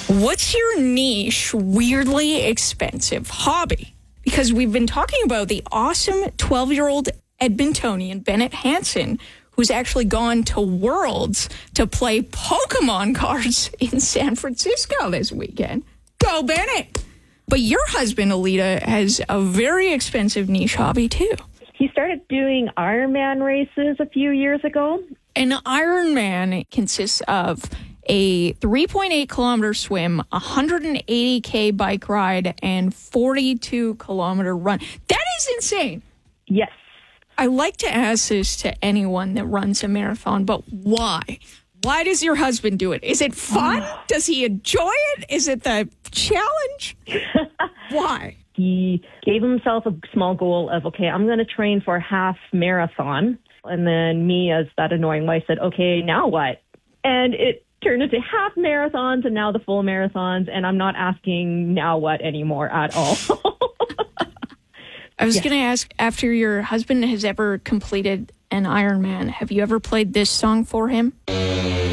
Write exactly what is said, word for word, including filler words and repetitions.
What's your niche, weirdly expensive hobby? Because we've been talking about the awesome twelve-year-old Edmontonian, Bennett Hansen, who's actually gone to Worlds to play Pokemon cards in San Francisco this weekend. Go, Bennett! But your husband, Alita, has a very expensive niche hobby, too. He started doing Ironman races a few years ago. An Ironman consists of a three point eight kilometer swim, one hundred eighty K bike ride, and forty-two kilometer run. That is insane. Yes. I like to ask this to anyone that runs a marathon, but why? Why does your husband do it? Is it fun? Does he enjoy it? Is it the challenge? Why? He gave himself a small goal of, okay, I'm going to train for a half marathon. And then me, as that annoying wife, said, okay, now what? And it turned into half marathons and now the full marathons. And I'm not asking now what anymore at all. I was yeah. going to ask, after your husband has ever completed an Ironman, have you ever played this song for him?